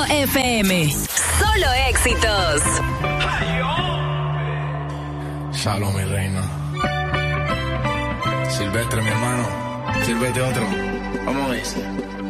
FM. Solo éxitos. Salud, mi reina. Silvestre, mi hermano. Sírvete otro. Vamos a ver.